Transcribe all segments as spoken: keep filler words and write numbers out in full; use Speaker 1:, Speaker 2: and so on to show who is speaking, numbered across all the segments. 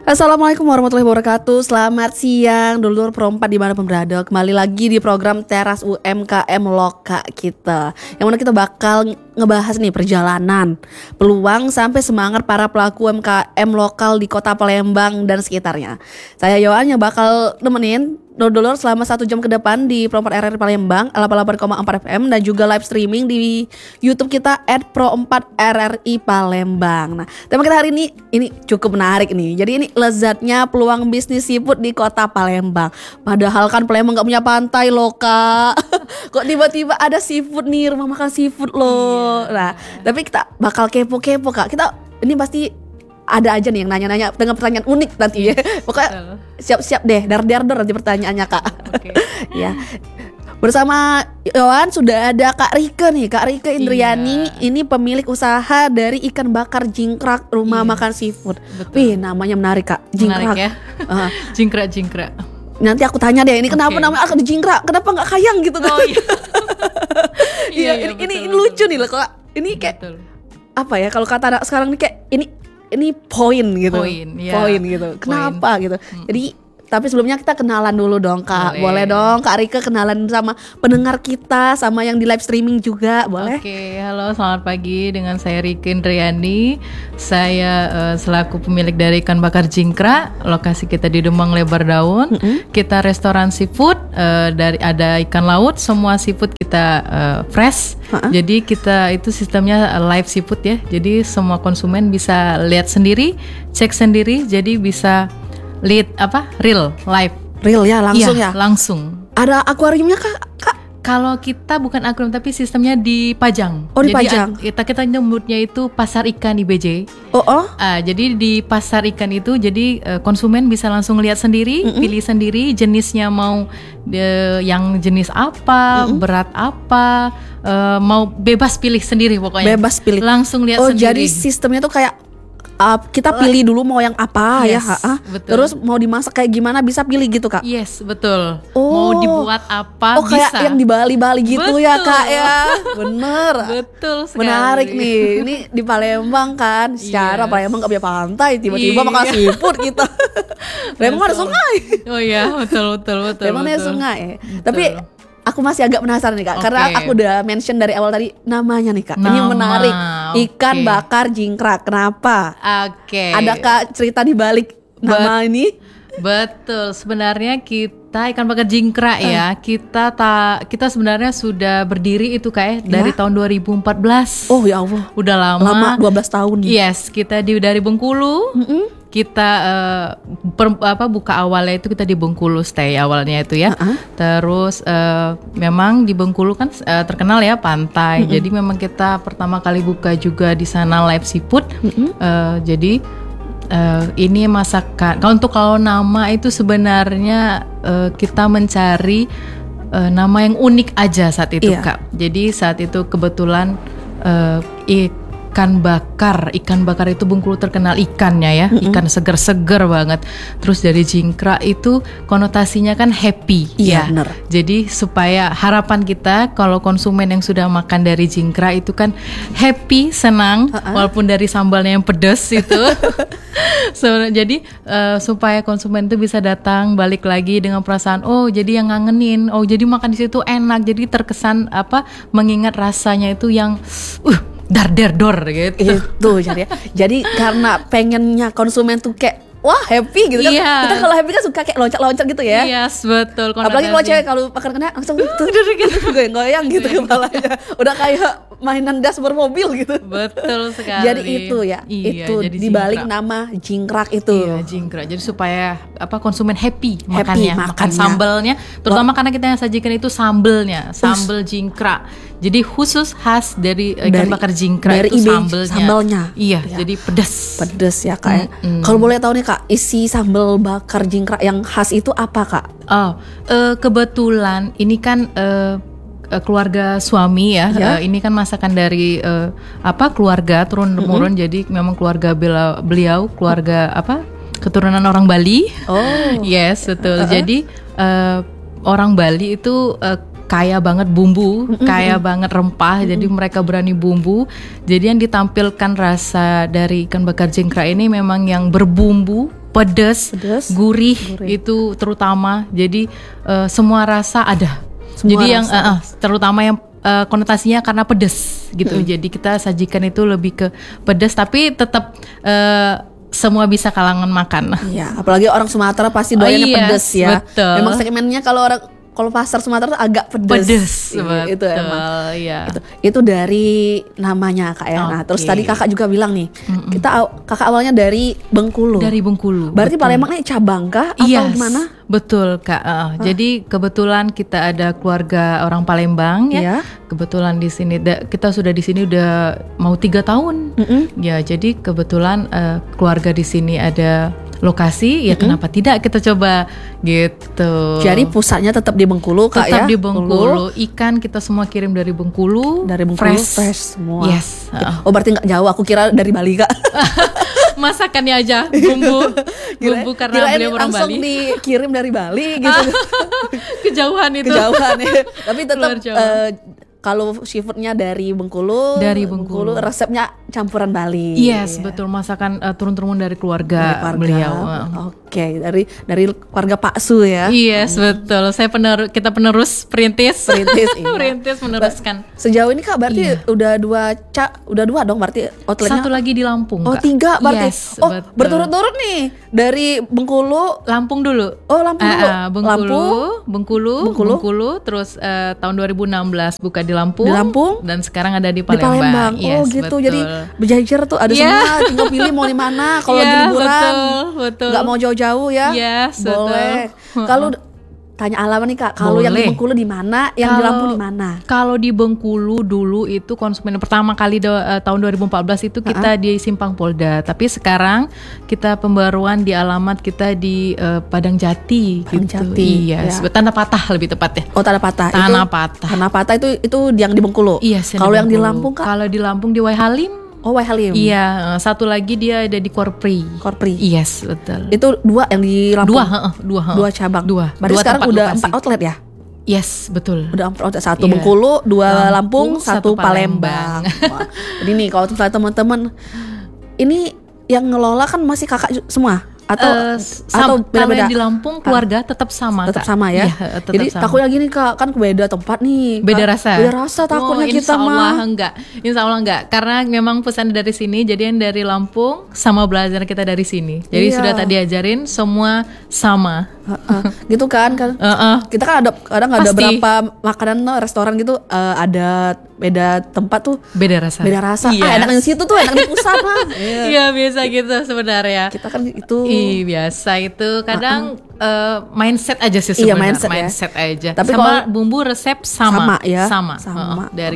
Speaker 1: Assalamualaikum warahmatullahi wabarakatuh. Selamat siang dulur perempat di mana pun berada. Kembali lagi di program Teras U M K M Loka kita, yang mana kita bakal ngebahas nih perjalanan, peluang sampai semangat para pelaku U M K M lokal di kota Palembang dan sekitarnya. Saya Yohan yang bakal nemenin dulur selama satu jam ke depan di Pro empat R R I Palembang delapan puluh delapan koma empat F M dan juga live streaming di YouTube kita at Pro empat R R I Palembang. Nah, tema kita hari ini ini cukup menarik nih. Jadi ini lezatnya peluang bisnis seafood di kota Palembang. Padahal kan Palembang gak punya pantai loh kak. Kok tiba-tiba ada seafood nih, rumah makan seafood loh. Iya. Nah, tapi kita bakal kepo-kepo kak. Kita ini pasti ada aja nih yang nanya-nanya dengan pertanyaan unik nanti ya. Pokoknya siap-siap deh, dar-dar-dar nanti pertanyaannya kak. Oke. Ya. Bersama Yohan sudah ada Kak Rike nih, Kak Rike Indriani. Iya. Ini pemilik usaha dari ikan bakar jingkrak rumah iya. makan seafood. Betul. Wih, namanya menarik kak, jingkrak.
Speaker 2: Menarik ya. uh. Jingkrak jingkrak.
Speaker 1: Nanti aku tanya deh, ini okay. kenapa namanya akan jingkrak? Kenapa nggak kayang gitu kan? Oh, iya. iya, iya, ini, betul, ini, ini lucu nih loh kak. Ini kayak betul. apa ya? Kalau kata anak sekarang ini kayak ini ini poin gitu. Poin, ya. Poin gitu. Kenapa point. gitu? Hmm. Jadi tapi sebelumnya kita kenalan dulu dong kak. Boleh, boleh dong Kak Rike kenalan sama pendengar kita, sama yang di live streaming juga, boleh?
Speaker 2: Oke, halo selamat pagi, dengan saya Rike Indriani. Saya uh, selaku pemilik dari ikan bakar jingkrak. Lokasi kita di Demang Lebar Daun. Mm-hmm. Kita restoran seafood, uh, dari ada ikan laut, semua seafood kita uh, fresh. Uh-huh. Jadi kita itu sistemnya live seafood ya. Jadi semua konsumen bisa lihat sendiri, cek sendiri, jadi bisa lihat apa real live
Speaker 1: real ya langsung
Speaker 2: ya, ya langsung. Ada
Speaker 1: akuariumnya kak kak?
Speaker 2: Kalau kita bukan akuarium tapi sistemnya dipajang.
Speaker 1: Oh dipajang.
Speaker 2: Jadi kita kita nyebutnya itu pasar ikan I B J.
Speaker 1: Oh oh.
Speaker 2: Uh, jadi di pasar ikan itu jadi uh, konsumen bisa langsung lihat sendiri, mm-hmm. pilih sendiri jenisnya mau uh, yang jenis apa, mm-hmm. berat apa, uh, mau bebas pilih sendiri pokoknya.
Speaker 1: Bebas pilih.
Speaker 2: Langsung lihat
Speaker 1: oh,
Speaker 2: sendiri.
Speaker 1: Oh jadi sistemnya tuh kayak Uh, kita pilih dulu mau yang apa yes, ya, ha-ha. Terus mau dimasak kayak gimana bisa pilih gitu kak?
Speaker 2: Yes betul.
Speaker 1: Oh.
Speaker 2: Mau dibuat apa
Speaker 1: oh,
Speaker 2: bisa.
Speaker 1: Oh kayak yang di Bali-Bali gitu betul. ya kak ya. Bener.
Speaker 2: Betul sekali.
Speaker 1: Menarik nih. Ini di Palembang kan. Secara yes. Palembang gak punya pantai, tiba-tiba iya. makan seafood kita. Palembang ada sungai.
Speaker 2: Oh iya betul betul betul.
Speaker 1: Palembang ada sungai. Betul. Tapi aku masih agak penasaran nih kak, okay. karena aku udah mention dari awal tadi namanya nih kak. Nama, ini menarik, ikan okay. bakar jingkrak. Kenapa?
Speaker 2: Oke. Okay.
Speaker 1: Ada kak cerita di balik nama Bet- ini?
Speaker 2: Betul. Sebenarnya kita ikan bakar jingkrak uh. ya. Kita ta- kita sebenarnya sudah berdiri itu kak ya, dari ya? tahun dua ribu empat belas.
Speaker 1: Oh ya Allah.
Speaker 2: Udah lama.
Speaker 1: Lama dua belas tahun.
Speaker 2: Yes, kita di dari Bengkulu. Mm-hmm. Kita uh, per, apa buka awalnya itu kita di Bengkulu stay awalnya itu ya. Uh-huh. Terus uh, memang di Bengkulu kan uh, terkenal ya pantai. Uh-huh. Jadi memang kita pertama kali buka juga di sana live seafood. Uh-huh. Uh, jadi uh, ini masakan. Kalau untuk kalau nama itu sebenarnya uh, kita mencari uh, nama yang unik aja saat itu iya. kak. Jadi saat itu kebetulan uh, ik ikan bakar, ikan bakar itu Bengkulu terkenal ikannya ya, mm-hmm. ikan seger-seger banget. Terus dari jingkrak itu konotasinya kan happy,
Speaker 1: iya,
Speaker 2: ya.
Speaker 1: Bener.
Speaker 2: Jadi supaya harapan kita kalau konsumen yang sudah makan dari jingkrak itu kan happy, senang, uh-uh. walaupun dari sambalnya yang pedas itu. So, jadi uh, supaya konsumen itu bisa datang balik lagi dengan perasaan oh jadi yang ngangenin, oh jadi makan di situ enak, jadi terkesan apa mengingat rasanya itu yang uh dar der dor gitu.
Speaker 1: Itu jadi ya. Jadi karena pengennya konsumen tuh kayak wah happy gitu kan. Iya. Kita kalau happy kan suka kayak loncat-loncat gitu ya.
Speaker 2: Yes, betul.
Speaker 1: Apalagi kalau cewek kalau makan kena langsung tuh goyang-goyang gitu kepalanya. Udah kayak mainan dashboard mobil gitu.
Speaker 2: Betul sekali.
Speaker 1: Jadi itu ya.
Speaker 2: Iya,
Speaker 1: itu dibalik nama jingkrak itu.
Speaker 2: Iya, jingkrak. Jadi supaya apa konsumen happy,
Speaker 1: happy
Speaker 2: makannya, makan sambalnya. Terutama oh. karena kita yang sajikan itu sambelnya, sambel jingkrak. Jadi khusus khas dari ikan bakar jingkrak itu sambelnya.
Speaker 1: Sambalnya.
Speaker 2: Iya, ya. Jadi pedas.
Speaker 1: Pedas ya kak. Mm-hmm. Kalau boleh tahu nih kak, isi sambal bakar jingkrak yang khas itu apa kak?
Speaker 2: Oh, uh, kebetulan ini kan uh, keluarga suami ya. ya. Uh, ini kan masakan dari uh, apa keluarga turun temurun. Mm-hmm. Jadi memang keluarga beliau, beliau keluarga apa keturunan orang Bali.
Speaker 1: Oh,
Speaker 2: yes betul. Uh-huh. Jadi uh, orang Bali itu uh, kaya banget bumbu, mm-hmm. kaya banget rempah, mm-hmm. jadi mereka berani bumbu. Jadi yang ditampilkan rasa dari ikan bakar jingkrak ini memang yang berbumbu, pedas,
Speaker 1: Pedas,
Speaker 2: gurih,
Speaker 1: gurih.
Speaker 2: itu terutama. Jadi uh, semua rasa ada.
Speaker 1: Semua
Speaker 2: Jadi yang
Speaker 1: rasa.
Speaker 2: uh, uh, terutama yang uh, konotasinya karena pedas gitu.
Speaker 1: Hmm.
Speaker 2: Jadi kita sajikan itu lebih ke pedas, tapi tetap uh, semua bisa kalangan makan.
Speaker 1: Iya, apalagi orang Sumatera pasti doyannya
Speaker 2: Oh, yes,
Speaker 1: pedes ya.
Speaker 2: betul.
Speaker 1: Memang segmennya kalau orang kalau pasar Sumatera tuh agak pedes.
Speaker 2: Pedas,
Speaker 1: Iya,
Speaker 2: betul.
Speaker 1: itu emang.
Speaker 2: Iya.
Speaker 1: Itu, itu dari namanya Kak ya. Nah,
Speaker 2: Oke.
Speaker 1: terus tadi Kakak juga bilang nih, kita aw- Kakak awalnya dari Bengkulu.
Speaker 2: Dari Bengkulu.
Speaker 1: Berarti
Speaker 2: betul.
Speaker 1: Palembang ini cabang kah atau
Speaker 2: Yes,
Speaker 1: gimana?
Speaker 2: betul Kak. Uh, jadi kebetulan kita ada keluarga orang Palembang ya.
Speaker 1: Iya.
Speaker 2: Kebetulan di sini da- kita sudah di sini udah mau tiga tahun.
Speaker 1: Mm-mm.
Speaker 2: Ya, jadi kebetulan uh, keluarga di sini ada lokasi. Ya, kenapa tidak kita coba gitu.
Speaker 1: Jadi pusatnya tetap di Bengkulu Kak ya.
Speaker 2: Tetap di Bengkulu. Ikan kita semua kirim dari Bengkulu.
Speaker 1: Dari Bengkulu
Speaker 2: fresh,
Speaker 1: fresh, semua.
Speaker 2: Yes. Uh.
Speaker 1: Oh, berarti nggak jauh. Aku kira dari Bali Kak.
Speaker 2: Masakannya aja bumbu,
Speaker 1: Kira-
Speaker 2: bumbu karena
Speaker 1: kirain
Speaker 2: beliau orang
Speaker 1: langsung
Speaker 2: Bali.
Speaker 1: dikirim dari Bali gitu.
Speaker 2: Kejauhan itu.
Speaker 1: Kejauhan ya. Tapi tetap
Speaker 2: Luar Jawa.
Speaker 1: eh, kalau seafoodnya dari Bengkulu,
Speaker 2: Dari Bengkulu.
Speaker 1: resepnya campuran Bali.
Speaker 2: Yes,
Speaker 1: Ya.
Speaker 2: betul, masakan uh, turun-temurun dari keluarga,
Speaker 1: Dari keluarga.
Speaker 2: beliau. uh.
Speaker 1: Oke, dari dari keluarga Pak Su ya.
Speaker 2: Yes, betul. Saya pener kita penerus perintis.
Speaker 1: Perintis, iya.
Speaker 2: Perintis meneruskan.
Speaker 1: Sejauh ini Kak berarti
Speaker 2: Iya.
Speaker 1: udah dua ca, udah dua dong berarti outletnya.
Speaker 2: Satu lagi di Lampung.
Speaker 1: Oh,
Speaker 2: Kak.
Speaker 1: tiga berarti.
Speaker 2: Yes,
Speaker 1: oh,
Speaker 2: betul.
Speaker 1: berturut-turut nih dari Bengkulu.
Speaker 2: Lampung dulu.
Speaker 1: Oh, Lampung
Speaker 2: Ah,
Speaker 1: dulu.
Speaker 2: ah, Bengkulu,
Speaker 1: Lampung,
Speaker 2: Bengkulu,
Speaker 1: Bengkulu.
Speaker 2: Bengkulu, terus eh, tahun dua ribu enam belas buka di Lampung.
Speaker 1: Di Lampung.
Speaker 2: Dan sekarang ada di
Speaker 1: Di
Speaker 2: Palembang.
Speaker 1: Palembang. Oh,
Speaker 2: Yes,
Speaker 1: gitu.
Speaker 2: betul.
Speaker 1: Jadi berjajar tuh ada
Speaker 2: Iya.
Speaker 1: semua, tinggal pilih mau di mana kalau lagi
Speaker 2: Iya,
Speaker 1: liburan.
Speaker 2: betul, betul.
Speaker 1: Nggak mau jauh-jauh ya.
Speaker 2: Yes,
Speaker 1: boleh.
Speaker 2: betul.
Speaker 1: Kalau tanya alamat nih Kak, kalau yang di
Speaker 2: Boleh.
Speaker 1: Bengkulu di mana, yang di
Speaker 2: Kalau-
Speaker 1: Lampung di mana?
Speaker 2: Kalau di Bengkulu dulu itu konsumen pertama kali do- eh, tahun dua ribu empat belas itu kita di Simpang Polda. Tapi sekarang kita pembaruan di alamat kita di eh, Padang Jati
Speaker 1: Padang
Speaker 2: gitu.
Speaker 1: Jati,
Speaker 2: Iya,
Speaker 1: ya.
Speaker 2: Tanah Patah lebih tepatnya.
Speaker 1: Oh, Tanah Patah.
Speaker 2: Tanah
Speaker 1: itu,
Speaker 2: Patah.
Speaker 1: Tanah Patah itu itu yang di Bengkulu.
Speaker 2: Iya,
Speaker 1: Kalau yang di Lampung Kak?
Speaker 2: Kalau di Lampung di Wai Halim.
Speaker 1: Oh, Wai Halim.
Speaker 2: Iya, eh, satu lagi dia ada di Korpri.
Speaker 1: Korpri.
Speaker 2: Yes, betul.
Speaker 1: Itu dua yang di Lampung.
Speaker 2: Dua, heeh, dua, heeh.
Speaker 1: Dua cabang.
Speaker 2: Dua.
Speaker 1: Berarti
Speaker 2: Dua
Speaker 1: sekarang
Speaker 2: tempat
Speaker 1: udah
Speaker 2: lokasi.
Speaker 1: empat outlet ya?
Speaker 2: Yes, betul.
Speaker 1: Udah empat outlet, satu
Speaker 2: Iya.
Speaker 1: Bengkulu, dua Lampung,
Speaker 2: Lampung,
Speaker 1: satu
Speaker 2: satu
Speaker 1: Palembang. Wah. Jadi nih kalau misalnya teman-teman ini yang ngelola kan masih kakak ju- semua atau
Speaker 2: Eh,
Speaker 1: atau
Speaker 2: sam- kalau
Speaker 1: beda-beda?
Speaker 2: yang di Lampung keluarga tetap sama,
Speaker 1: Tetap
Speaker 2: Kak.
Speaker 1: sama ya.
Speaker 2: Iya, tetap
Speaker 1: Jadi
Speaker 2: sama.
Speaker 1: takutnya gini Kak, kan beda tempat nih.
Speaker 2: Beda
Speaker 1: Kak.
Speaker 2: rasa.
Speaker 1: Beda rasa takutnya
Speaker 2: Oh,
Speaker 1: kita
Speaker 2: insya Allah
Speaker 1: mah.
Speaker 2: enggak. Insya Allah enggak. Karena memang pesan dari sini. Jadi yang dari Lampung sama belajar kita dari sini. Jadi
Speaker 1: Iya.
Speaker 2: sudah tadi ajarin semua sama.
Speaker 1: Heeh. Gitu kan kan.
Speaker 2: Heeh.
Speaker 1: Kita kan ada kadang ada
Speaker 2: Pasti.
Speaker 1: berapa makanan no, restoran gitu eh, ada beda tempat tuh
Speaker 2: Beda rasa.
Speaker 1: beda rasa.
Speaker 2: Yes.
Speaker 1: Ah, enak di situ tuh, enak di pusat mah. Iya.
Speaker 2: Iya, biasa gitu sebenarnya.
Speaker 1: Kita kan itu
Speaker 2: Ih, biasa itu kadang eh, mindset aja sih
Speaker 1: Iya,
Speaker 2: sebenarnya.
Speaker 1: mindset ya.
Speaker 2: aja.
Speaker 1: Tapi
Speaker 2: sama
Speaker 1: kalau-
Speaker 2: bumbu resep sama.
Speaker 1: Sama ya?
Speaker 2: Sama.
Speaker 1: Sama.
Speaker 2: Heeh, dari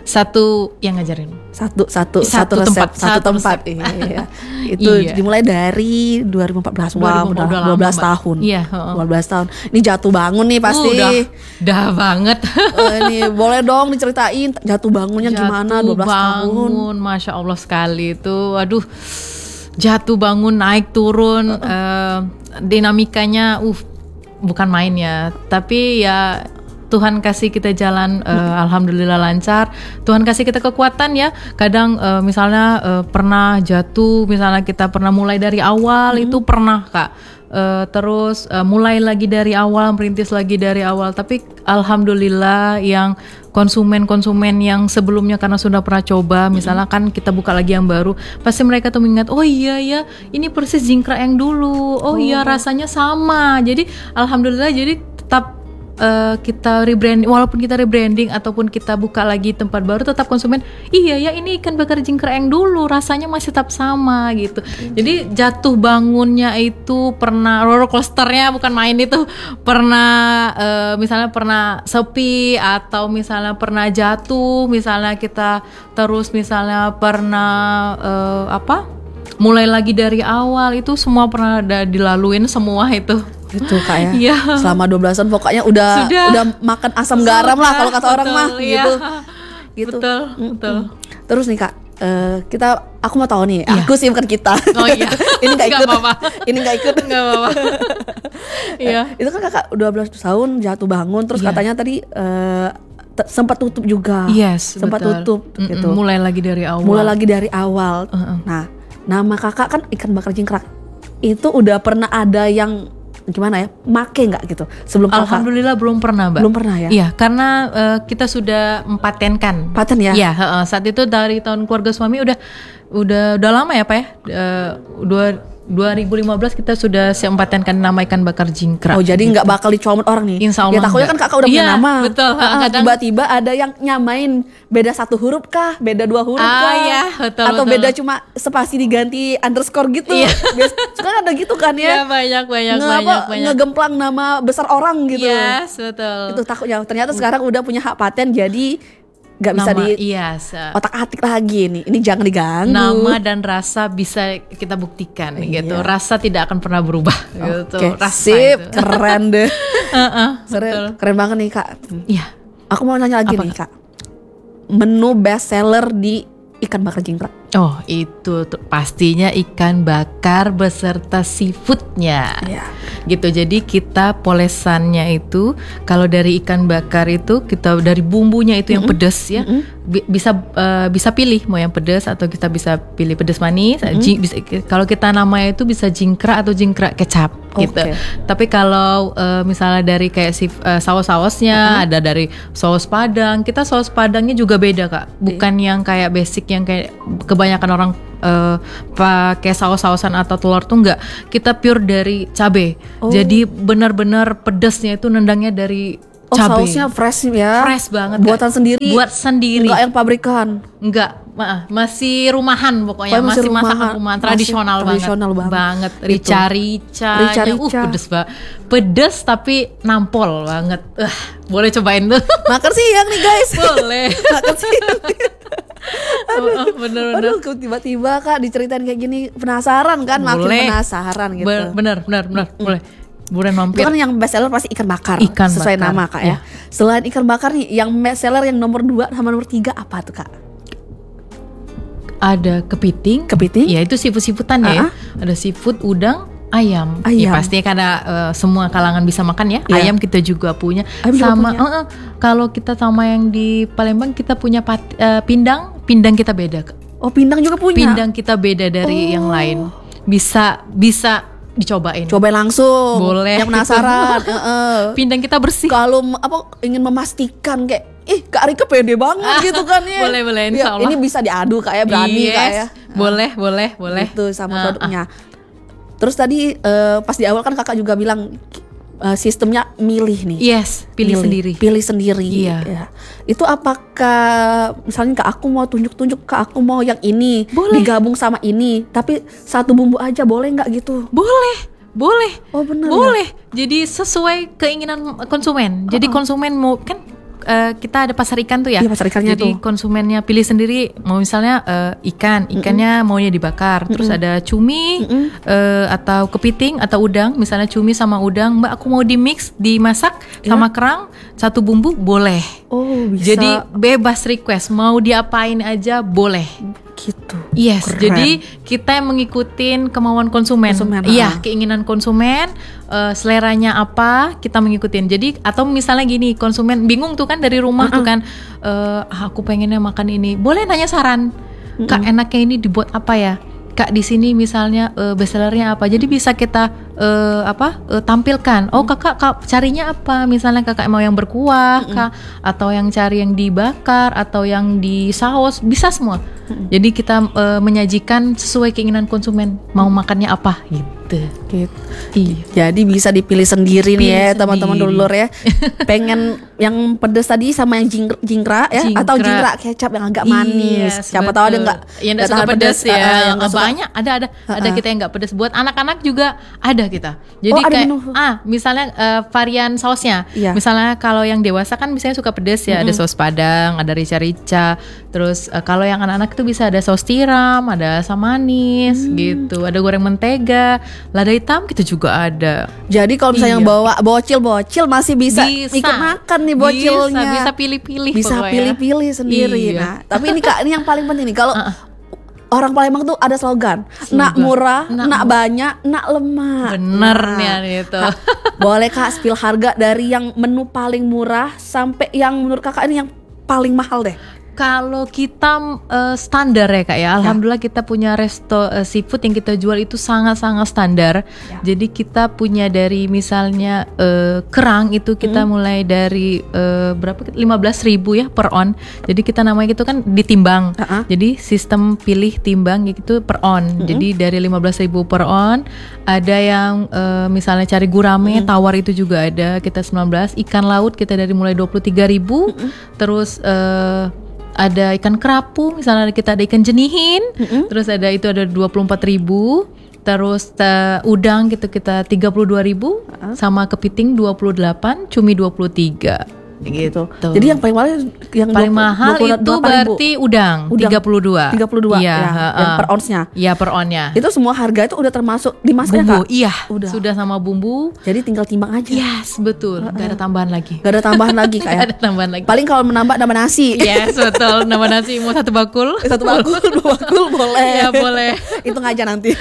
Speaker 2: satu yang ngajarin.
Speaker 1: satu satu satu,
Speaker 2: Satu
Speaker 1: resep,
Speaker 2: tempat,
Speaker 1: satu,
Speaker 2: satu
Speaker 1: tempat.
Speaker 2: resep.
Speaker 1: Iya. Itu
Speaker 2: Iya.
Speaker 1: dimulai dari dua ribu empat belas. Wah, udah
Speaker 2: dua ribu udah
Speaker 1: dua belas
Speaker 2: lama, Mbak.
Speaker 1: tahun.
Speaker 2: Iya, heeh.
Speaker 1: dua belas tahun. Ini jatuh bangun nih pasti.
Speaker 2: Uh, udah, dah banget.
Speaker 1: Eh, ini boleh dong diceritain jatuh bangunnya gimana dua belas tahun.
Speaker 2: bangun, masya Allah sekali itu. Aduh, jatuh bangun, naik turun, eh, dinamikanya, uh, bukan main ya. Tapi ya Tuhan kasih kita jalan, eh, alhamdulillah lancar. Tuhan kasih kita kekuatan ya. Kadang eh, misalnya eh, pernah jatuh, misalnya kita pernah mulai dari awal itu pernah Kak. Eh, terus eh, mulai lagi dari awal, merintis lagi dari awal. Tapi alhamdulillah yang konsumen-konsumen yang sebelumnya karena sudah pernah coba, misalnya kan kita buka lagi yang baru, pasti mereka tuh mengingat, oh iya ya, ini persis jingkrak yang dulu. Oh, iya rasanya sama. Jadi alhamdulillah jadi tetap eh, kita rebranding, walaupun kita rebranding ataupun kita buka lagi tempat baru, tetap konsumen iya ya ini ikan bakar jingkrak yang dulu rasanya masih tetap sama gitu. Jadi jatuh bangunnya itu pernah roller coasternya bukan main itu, pernah eh, misalnya pernah sepi atau misalnya pernah jatuh, misalnya kita terus misalnya pernah eh, apa mulai lagi dari awal, itu semua pernah ada dilaluin semua itu.
Speaker 1: Itu Kak ya.
Speaker 2: Iya.
Speaker 1: Selama dua belas tahun pokoknya udah
Speaker 2: Sudah.
Speaker 1: udah makan asam garam lah kalau kata orang
Speaker 2: Betul,
Speaker 1: mah
Speaker 2: iya.
Speaker 1: gitu. Gitu.
Speaker 2: Betul,
Speaker 1: Mm-mm.
Speaker 2: betul.
Speaker 1: Terus nih Kak, eh, kita aku mau tahu nih,
Speaker 2: Iya.
Speaker 1: aku sih bukan kita.
Speaker 2: Oh iya.
Speaker 1: Ini nggak
Speaker 2: Nggak
Speaker 1: ikut.
Speaker 2: apa-apa.
Speaker 1: Ini nggak ikut.
Speaker 2: Nggak apa-apa. Iya.
Speaker 1: Itu kan Kakak dua belas tahun jatuh bangun terus
Speaker 2: Iya.
Speaker 1: katanya tadi eh, te- sempat tutup juga.
Speaker 2: Yes,
Speaker 1: Sempat
Speaker 2: betul.
Speaker 1: tutup
Speaker 2: Mm-mm,
Speaker 1: gitu.
Speaker 2: Mulai lagi dari awal.
Speaker 1: Mulai lagi dari awal.
Speaker 2: Uh-uh.
Speaker 1: Nah, nama Kakak kan ikan bakar jingkrak. itu udah pernah ada yang gimana ya, make nggak gitu sebelum kakak?
Speaker 2: Alhamdulillah belum pernah, Mbak.
Speaker 1: Belum pernah ya?
Speaker 2: Iya, karena uh, kita sudah mempatenkan.
Speaker 1: Paten ya?
Speaker 2: Iya, uh, saat itu dari tahun keluarga suami udah udah udah lama ya Pak ya. Uh, dua dua ribu lima belas kita sudah sempatenkan nama ikan bakar jingkrak.
Speaker 1: Oh jadi nggak gitu. Bakal dicomot orang nih?
Speaker 2: Insya Allah.
Speaker 1: Ya takutnya kan kakak udah punya
Speaker 2: ya,
Speaker 1: nama.
Speaker 2: Betul.
Speaker 1: Uh,
Speaker 2: kadang,
Speaker 1: tiba-tiba ada yang nyamain beda satu huruf kah, beda dua huruf
Speaker 2: ah,
Speaker 1: kah,
Speaker 2: ya, betul,
Speaker 1: atau
Speaker 2: betul.
Speaker 1: beda cuma spasi diganti underscore gitu.
Speaker 2: Iya.
Speaker 1: Sekarang ada gitu kan ya?
Speaker 2: Ya banyak banyak
Speaker 1: Nge
Speaker 2: banyak
Speaker 1: apa,
Speaker 2: banyak.
Speaker 1: Ngegemplang nama besar orang gitu.
Speaker 2: Yes, betul.
Speaker 1: Itu takutnya. Ternyata sekarang udah punya hak paten jadi nggak bisa
Speaker 2: nama,
Speaker 1: di
Speaker 2: iya,
Speaker 1: otak-atik lagi nih. Ini jangan diganggu.
Speaker 2: Nama dan rasa bisa kita buktikan
Speaker 1: iya.
Speaker 2: gitu. Rasa tidak akan pernah berubah gitu.
Speaker 1: Oke,
Speaker 2: Rasa
Speaker 1: sip,
Speaker 2: itu.
Speaker 1: keren deh.
Speaker 2: uh-uh,
Speaker 1: keren, keren banget nih Kak.
Speaker 2: Iya.
Speaker 1: Aku mau nanya lagi
Speaker 2: Apa,
Speaker 1: nih Kak. Menu best seller di ikan bakar jingkrak.
Speaker 2: Oh itu tuh, pastinya ikan bakar beserta seafoodnya.
Speaker 1: Iya.
Speaker 2: Gitu, jadi kita polesannya itu kalau dari ikan bakar itu kita dari bumbunya itu yang
Speaker 1: Mm-mm.
Speaker 2: pedas ya.
Speaker 1: Mm-mm.
Speaker 2: Bi- bisa uh, bisa pilih mau yang pedas atau kita bisa pilih pedas manis.
Speaker 1: Mm-mm.
Speaker 2: Jing- bisa, kalau kita namanya itu bisa jingkrak atau jingkrak kecap gitu.
Speaker 1: Oke.
Speaker 2: Tapi kalau uh, misalnya dari kayak si uh, saus-sausnya,
Speaker 1: Uh-huh.
Speaker 2: ada dari saus Padang. Kita saus Padangnya juga beda Kak. Bukan yang kayak basic yang kayak kebanyakan orang uh, pakai saus-sausan atau telur tuh enggak. Kita pure dari cabe.
Speaker 1: Oh.
Speaker 2: Jadi benar-benar pedasnya itu nendangnya dari
Speaker 1: Oh
Speaker 2: cabe.
Speaker 1: sausnya fresh ya?
Speaker 2: Fresh banget.
Speaker 1: Buatan
Speaker 2: Kak.
Speaker 1: sendiri?
Speaker 2: Buat sendiri.
Speaker 1: Enggak yang pabrikan?
Speaker 2: Enggak, ma- masih rumahan pokoknya,
Speaker 1: Oh,
Speaker 2: masih,
Speaker 1: masih
Speaker 2: masakan
Speaker 1: rumahan.
Speaker 2: rumahan
Speaker 1: Masih
Speaker 2: tradisional,
Speaker 1: tradisional
Speaker 2: banget.
Speaker 1: banget.
Speaker 2: Banget. Rica-rica.
Speaker 1: Rica-rica.
Speaker 2: Uh, pedes banget. Pedes tapi nampol banget. Uh, boleh cobain tuh.
Speaker 1: Makan siang nih guys.
Speaker 2: Boleh.
Speaker 1: Makan siang.
Speaker 2: Aduh, uh, bener-bener.
Speaker 1: Aduh, kok tiba-tiba Kak diceritain kayak gini penasaran kan? Makin
Speaker 2: Boleh.
Speaker 1: penasaran gitu.
Speaker 2: Be- bener, bener, bener. Boleh. Boleh
Speaker 1: Itu
Speaker 2: mampir.
Speaker 1: kan yang best seller pasti ikan bakar,
Speaker 2: Ikan
Speaker 1: sesuai
Speaker 2: bakar,
Speaker 1: nama Kak ya.
Speaker 2: iya.
Speaker 1: Selain ikan bakar nih, yang best seller yang nomor dua sama nomor tiga apa tuh Kak?
Speaker 2: Ada kepiting.
Speaker 1: Kepiting?
Speaker 2: Ya itu seafood-seafoodan ya.
Speaker 1: Uh-uh.
Speaker 2: Ada seafood, udang, ayam.
Speaker 1: Ayam.
Speaker 2: Ya pastinya karena uh, semua kalangan bisa makan ya.
Speaker 1: Iya.
Speaker 2: Ayam kita juga punya.
Speaker 1: Ayam juga
Speaker 2: sama
Speaker 1: punya.
Speaker 2: uh-uh, kalau kita sama yang di Palembang kita punya pat- uh, pindang, pindang kita beda. Kak.
Speaker 1: Oh pindang juga punya?
Speaker 2: Pindang kita beda dari
Speaker 1: Oh.
Speaker 2: yang lain. Bisa bisa dicobain.
Speaker 1: Cobain langsung.
Speaker 2: Boleh.
Speaker 1: Yang penasaran. Heeh.
Speaker 2: Pindang kita bersih.
Speaker 1: Kalau m- apa ingin memastikan kayak ih Kak Rika pede banget gitu kan ya.
Speaker 2: Boleh, boleh, insya
Speaker 1: Ya,
Speaker 2: Allah.
Speaker 1: ini bisa diadu Kak ya, berani
Speaker 2: Yes.
Speaker 1: Kak ya.
Speaker 2: Boleh, boleh, boleh.
Speaker 1: Itu sama
Speaker 2: Ah,
Speaker 1: produknya. Terus tadi eh, pas di awal kan Kakak juga bilang eh, sistemnya milih nih.
Speaker 2: Yes, pilih sendiri.
Speaker 1: Pilih sendiri.
Speaker 2: Iya.
Speaker 1: Ya. Itu apakah misalnya Kak aku mau tunjuk-tunjuk Kak aku mau yang ini
Speaker 2: Boleh.
Speaker 1: digabung sama ini, tapi satu bumbu aja boleh nggak gitu?
Speaker 2: Boleh, boleh.
Speaker 1: Oh benar.
Speaker 2: Boleh. Jadi sesuai keinginan konsumen. Jadi konsumen mau kan eh, kita ada pasar ikan tuh ya.
Speaker 1: Iya, pasar ikannya
Speaker 2: Jadi
Speaker 1: tuh.
Speaker 2: konsumennya pilih sendiri mau misalnya eh, ikan, ikannya maunya dibakar. Terus ada cumi eh, atau kepiting atau udang. Misalnya cumi sama udang, Mbak aku mau di mix, dimasak sama kerang, satu bumbu boleh.
Speaker 1: Oh bisa.
Speaker 2: Jadi bebas request, mau diapain aja boleh.
Speaker 1: gitu.
Speaker 2: Yes,
Speaker 1: Keren.
Speaker 2: jadi kita yang mengikutin kemauan konsumen.
Speaker 1: Konsumen,
Speaker 2: Iya,
Speaker 1: ah.
Speaker 2: keinginan konsumen, eh, seleranya apa, kita mengikutin. Jadi atau misalnya gini, konsumen bingung tuh kan dari rumah tuh kan, eh, ah, aku pengennya makan ini. Boleh nanya saran, Kak enaknya ini dibuat apa ya? Kak di sini misalnya uh, bestsellernya apa, jadi bisa kita uh, apa uh, tampilkan. Oh kakak, kak carinya apa? Misalnya kakak mau yang berkuah,
Speaker 1: Mm-mm.
Speaker 2: kak, atau yang cari yang dibakar, atau yang di saus, bisa semua.
Speaker 1: Mm-mm.
Speaker 2: Jadi kita uh, menyajikan sesuai keinginan konsumen mau makannya apa, gitu.
Speaker 1: Gitu.
Speaker 2: Iya.
Speaker 1: Jadi bisa dipilih sendiri nih
Speaker 2: Pilih
Speaker 1: ya teman-teman
Speaker 2: sendiri.
Speaker 1: dulur ya. Pengen yang pedes tadi sama yang jingkra, jingkra ya
Speaker 2: Jingkra.
Speaker 1: atau jingkra kecap yang agak manis.
Speaker 2: Yes,
Speaker 1: Siapa tahu ada
Speaker 2: betul.
Speaker 1: nggak
Speaker 2: yang
Speaker 1: nggak
Speaker 2: nggak suka
Speaker 1: tahan
Speaker 2: pedas ya,
Speaker 1: ah, yang nggak suka.
Speaker 2: banyak ada ada ada
Speaker 1: Uh-uh.
Speaker 2: kita yang nggak pedas. Buat anak-anak juga ada kita. Jadi
Speaker 1: Oh, ada
Speaker 2: kayak
Speaker 1: menu.
Speaker 2: ah misalnya eh, varian sausnya.
Speaker 1: Iya.
Speaker 2: Misalnya kalau yang dewasa kan misalnya suka pedas ya, ada saus Padang, ada rica-rica. Terus eh, kalau yang anak-anak itu bisa ada saus tiram, ada asam manis
Speaker 1: Hmm.
Speaker 2: gitu, ada goreng mentega, lada hitam kita juga ada.
Speaker 1: Jadi kalau misalnya yang
Speaker 2: Iya.
Speaker 1: bawa bocil-bocil masih bisa,
Speaker 2: Bisa.
Speaker 1: ikut makan nih bocilnya.
Speaker 2: Bisa, bisa pilih-pilih
Speaker 1: Bisa
Speaker 2: pokoknya.
Speaker 1: pilih-pilih sendiri.
Speaker 2: Iya.
Speaker 1: Nah, tapi ini Kak, ini yang paling penting nih. Kalau orang Palembang tuh ada slogan, nak
Speaker 2: Slogan.
Speaker 1: murah,
Speaker 2: Nak
Speaker 1: nak
Speaker 2: murah.
Speaker 1: banyak, nak lemak.
Speaker 2: Bener
Speaker 1: Nah,
Speaker 2: nih itu.
Speaker 1: Kak, boleh Kak spill harga dari yang menu paling murah sampai yang menurut Kakak ini yang paling mahal deh.
Speaker 2: Kalau kita uh, standar ya kak ya, alhamdulillah kita punya resto uh, seafood yang kita jual itu sangat-sangat standar. Ya. Jadi kita punya dari misalnya uh, kerang itu kita hmm. mulai dari uh, berapa? lima belas ribu ya per on. Jadi kita namanya itu kan ditimbang. Uh-huh. Jadi sistem pilih timbang gitu per on. Hmm. Jadi dari lima belas ribu per on, ada yang uh, misalnya cari gurame, hmm. tawar itu juga ada kita sembilan belas. Ikan laut kita dari mulai dua puluh tiga ribu. Hmm. Terus uh, ada ikan kerapu, misalnya kita ada ikan jenihin, mm-hmm. terus ada itu ada dua puluh empat ribu, terus uh, udang gitu kita tiga puluh dua ribu, uh-huh. sama kepiting dua puluh delapan, cumi dua puluh tiga. Gitu.
Speaker 1: Jadi yang paling mahal yang
Speaker 2: paling mahal itu berarti udang, udang tiga puluh dua.
Speaker 1: tiga puluh dua ya, ya uh, yang per onsnya.
Speaker 2: Iya, per onnya.
Speaker 1: Itu semua harga itu udah termasuk dimasuknya
Speaker 2: bumbu,
Speaker 1: Kak?
Speaker 2: Iya,
Speaker 1: udah.
Speaker 2: Sudah sama bumbu.
Speaker 1: Jadi tinggal timbang aja.
Speaker 2: Yes, betul. Uh, Gak ada tambahan lagi.
Speaker 1: Gak ada tambahan lagi Kak ya.
Speaker 2: Gak ada tambahan lagi.
Speaker 1: Paling kalau menambah nambah nasi.
Speaker 2: Yes, betul. Nambah nasi mau satu bakul.
Speaker 1: Satu bakul, dua bakul boleh.
Speaker 2: Iya, boleh.
Speaker 1: Hitung aja nanti.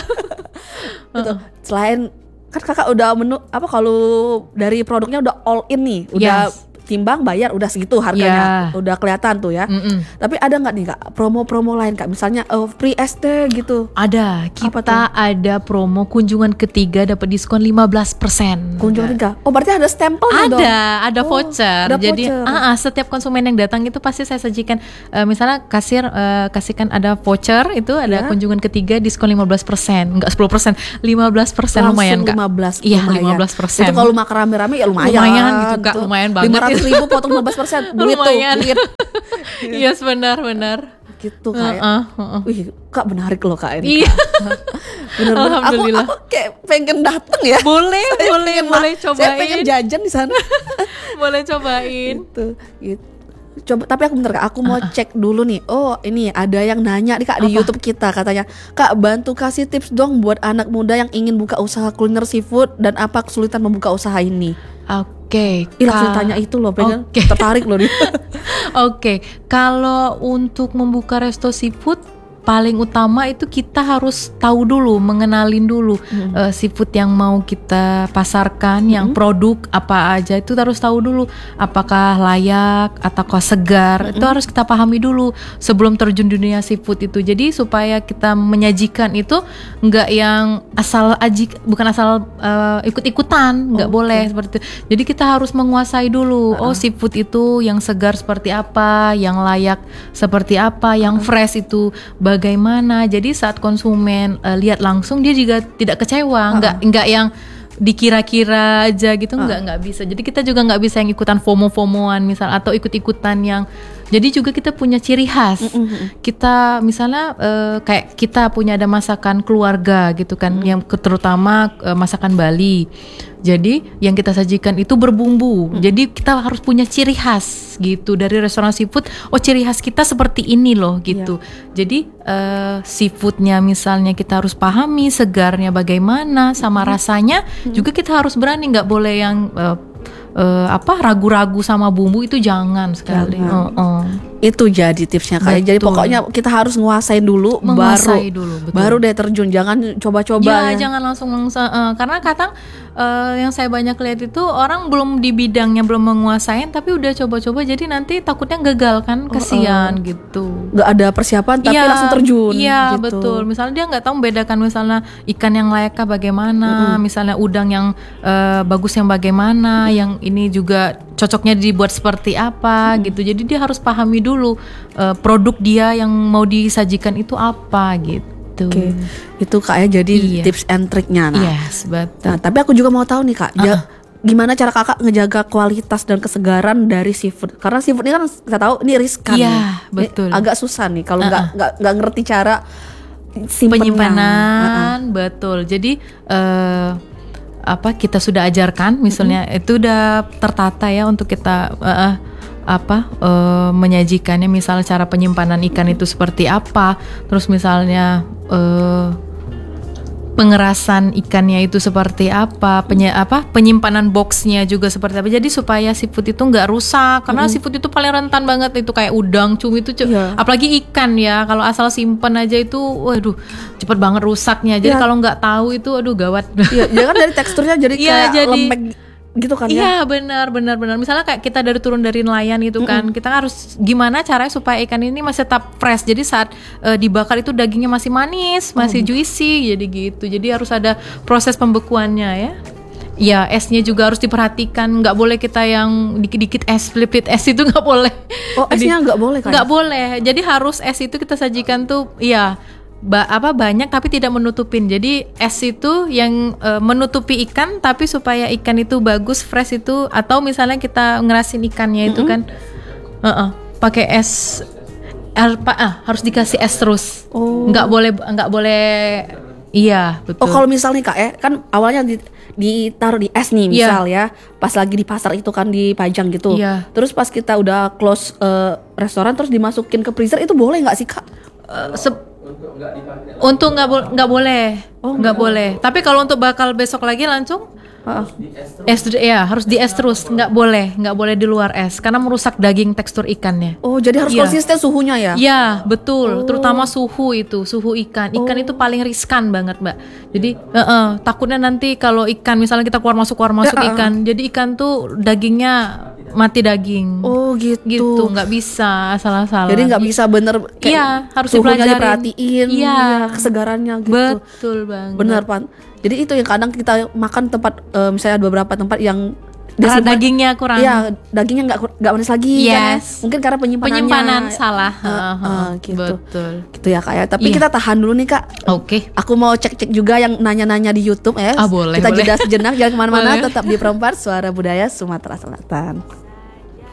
Speaker 1: Gitu. Selain kan Kakak udah menu apa kalau dari produknya udah all in nih, udah yes. timbang bayar udah segitu harganya, yeah. udah kelihatan tuh ya. Mm-mm. Tapi ada nggak nih Kak promo-promo lain Kak, misalnya uh, free S T gitu?
Speaker 2: Ada, kita ada promo kunjungan ketiga dapat diskon lima belas persen.
Speaker 1: Kunjungan ketiga, oh berarti ada stempelnya
Speaker 2: ada,
Speaker 1: dong?
Speaker 2: Ada,
Speaker 1: oh,
Speaker 2: voucher.
Speaker 1: Ada
Speaker 2: Jadi
Speaker 1: voucher.
Speaker 2: Uh, uh, setiap konsumen yang datang itu pasti saya sajikan, uh, misalnya kasir uh, kasihkan ada voucher itu ada yeah. kunjungan ketiga diskon lima belas persen, enggak sepuluh persen, lima belas persen lumayan Kak.
Speaker 1: lima belas
Speaker 2: Iya, lima belas persen.
Speaker 1: Itu kalau makan rame-rame ya lumayan.
Speaker 2: Lumayan gitu Kak, lumayan banget.
Speaker 1: lima ratus ribu potong lima belas persen, duit tuh, duit.
Speaker 2: Yes, benar-benar.
Speaker 1: Gitu Kak.
Speaker 2: Uh, uh, uh, uh.
Speaker 1: Wih, Kak menarik loh Kak ini.
Speaker 2: Iya.
Speaker 1: Bener-bener aku, aku kayak pengen dateng ya.
Speaker 2: Boleh,
Speaker 1: saya
Speaker 2: boleh, boleh
Speaker 1: ma-
Speaker 2: cobain.
Speaker 1: Saya pengen jajan di sana.
Speaker 2: Boleh cobain.
Speaker 1: Gitu, gitu. Coba, tapi aku bentar Kak, aku mau uh, uh. cek dulu nih. Oh, ini ada yang nanya nih Kak di Apa? YouTube kita, katanya, "Kak, bantu kasih tips dong buat anak muda yang ingin buka usaha kuliner seafood dan apa kesulitan membuka usaha ini?"
Speaker 2: Oke,
Speaker 1: okay, langsung tanya itu loh, pengen okay. tertarik loh nih.
Speaker 2: Oke, okay. Kalau untuk membuka resto seafood paling utama itu kita harus tahu dulu, mengenalin dulu hmm. uh, seafood yang mau kita pasarkan, hmm. yang produk apa aja itu harus tahu dulu, apakah layak ataukah segar, hmm. itu harus kita pahami dulu sebelum terjun dunia seafood itu. Jadi supaya kita menyajikan itu nggak yang asal aji, bukan asal uh, ikut-ikutan, nggak oh, boleh okay. seperti itu. Jadi kita harus menguasai dulu, uh-uh. oh seafood itu yang segar seperti apa, yang layak seperti apa, yang uh-uh. fresh itu bagaimana. Jadi saat konsumen uh, lihat langsung dia juga tidak kecewa, uh-huh. nggak nggak yang dikira-kira aja gitu, uh-huh. nggak nggak bisa. Jadi kita juga nggak bisa yang ikutan FOMO-FOMOan misal atau ikut-ikutan yang. Jadi juga kita punya ciri khas. Mm-hmm. Kita misalnya uh, kayak kita punya ada masakan keluarga gitu kan, mm. yang terutama uh, masakan Bali. Jadi yang kita sajikan itu berbumbu. Mm. Jadi kita harus punya ciri khas gitu dari restoran seafood. Oh, ciri khas kita seperti ini loh gitu. Yeah. Jadi uh, seafoodnya misalnya kita harus pahami segarnya bagaimana sama mm. rasanya. Mm. Juga kita harus berani, nggak boleh yang uh, Uh, apa ragu-ragu sama bumbu itu jangan sekali. Uh, uh.
Speaker 1: Itu jadi tipsnya Kak. Jadi pokoknya kita harus nguasain dulu,
Speaker 2: menguasai
Speaker 1: baru
Speaker 2: dulu, betul.
Speaker 1: baru deh terjun. Jangan coba-coba.
Speaker 2: Ya,
Speaker 1: ya.
Speaker 2: jangan langsung langsung uh, karena kadang uh, yang saya banyak lihat itu orang belum di bidangnya, belum menguasain tapi udah coba-coba jadi nanti takutnya gagal kan, kesian uh, uh. gitu.
Speaker 1: Gak ada persiapan tapi ya, langsung terjun.
Speaker 2: Iya,
Speaker 1: gitu.
Speaker 2: Betul. Misalnya dia nggak tahu membedakan misalnya ikan yang layakkah bagaimana, mm-hmm. misalnya udang yang uh, bagus yang bagaimana, mm-hmm. yang ini juga cocoknya dibuat seperti apa hmm. gitu. Jadi dia harus pahami dulu uh, produk dia yang mau disajikan itu apa gitu.
Speaker 1: Oke, itu Kak ya jadi iya. tips and triknya. Nah,
Speaker 2: yes, betul.
Speaker 1: Nah, tapi aku juga mau tahu nih Kak, uh-uh. gimana cara Kakak ngejaga kualitas dan kesegaran dari seafood? Karena seafood ini kan kita tahu ini riskan.
Speaker 2: Iya,
Speaker 1: nih.
Speaker 2: betul.
Speaker 1: Ini agak susah nih kalau nggak uh-uh. nggak nggak ngerti cara
Speaker 2: penyimpanan. Uh-uh. Betul. Jadi uh, apa kita sudah ajarkan misalnya mm-hmm. itu udah tertata ya untuk kita uh, apa uh, menyajikannya, misal cara penyimpanan ikan itu seperti apa, terus misalnya uh, pengerasan ikannya itu seperti apa, penye, apa penyimpanan boxnya juga seperti apa. Jadi supaya seafood itu nggak rusak, karena mm-hmm. seafood itu paling rentan banget itu kayak udang, cumi itu, yeah. apalagi ikan ya. Kalau asal simpen aja itu, waduh, cepet banget rusaknya. Jadi yeah. kalau nggak tahu itu, aduh gawat.
Speaker 1: Iya, yeah, kan dari teksturnya jadi kayak yeah, jadi, lembek. gitu kan ya?
Speaker 2: Iya benar benar benar. Misalnya kayak kita dari turun dari nelayan gitu kan, mm-mm. kita harus gimana caranya supaya ikan ini masih tetap fresh. Jadi saat uh, dibakar itu dagingnya masih manis, masih oh. juicy, jadi gitu. Jadi harus ada proses pembekuannya ya. Ya esnya juga harus diperhatikan, nggak boleh kita yang dikit-dikit es, flip es itu nggak boleh.
Speaker 1: Oh esnya nggak boleh kan?
Speaker 2: Nggak boleh. Jadi harus es itu kita sajikan tuh, ya ba- apa banyak tapi tidak menutupin. Jadi es itu yang uh, menutupi ikan, tapi supaya ikan itu bagus, fresh itu, atau misalnya kita ngerasin ikannya itu mm-hmm. kan, uh-uh, pakai es, apa ah harus dikasih es terus.
Speaker 1: Oh.
Speaker 2: Nggak boleh, nggak boleh. Iya betul.
Speaker 1: Oh kalau misalnya kak ya kan awalnya di, ditaruh di es nih misal yeah. ya pas lagi di pasar itu kan dipajang gitu
Speaker 2: yeah.
Speaker 1: terus pas kita udah close uh, restoran terus dimasukin ke freezer itu boleh nggak sih kak?
Speaker 2: Uh, se- untuk nggak bo- nggak boleh
Speaker 1: oh
Speaker 2: nggak boleh tapi kalau untuk bakal besok lagi langsung uh-uh. es ya harus di es terus, nggak boleh nggak boleh di luar es karena merusak daging tekstur ikannya.
Speaker 1: Oh jadi harus ya. Konsisten suhunya ya?
Speaker 2: Iya betul, oh. terutama suhu itu suhu ikan ikan oh. itu paling riskan banget mbak. Jadi uh-uh, takutnya nanti kalau ikan misalnya kita keluar masuk keluar masuk ya, ikan uh. jadi ikan tuh dagingnya mati daging.
Speaker 1: Oh gitu.
Speaker 2: Gitu nggak bisa salah-salah.
Speaker 1: Jadi nggak bisa bener.
Speaker 2: Iya harus
Speaker 1: suhunya diperhatiin. Iya ya, kesegarannya gitu.
Speaker 2: Betul banget.
Speaker 1: Bener Pan. Jadi itu yang kadang kita makan tempat uh, misalnya ada beberapa tempat yang
Speaker 2: karena dagingnya kurang.
Speaker 1: Iya, dagingnya nggak nggak manis lagi.
Speaker 2: Yes.
Speaker 1: Kan? Mungkin karena penyimpanannya.
Speaker 2: Penyimpanan salah.
Speaker 1: Uh, uh, uh, gitu.
Speaker 2: Betul.
Speaker 1: Gitu ya kak ya. Tapi
Speaker 2: yeah.
Speaker 1: kita tahan dulu nih kak.
Speaker 2: Oke. Okay.
Speaker 1: Aku mau cek-cek juga yang nanya-nanya di YouTube ya.
Speaker 2: Ah boleh.
Speaker 1: Kita
Speaker 2: boleh.
Speaker 1: jeda sejenak, jangan kemana-mana. Tetap di Perempat Suara Budaya Sumatera Selatan.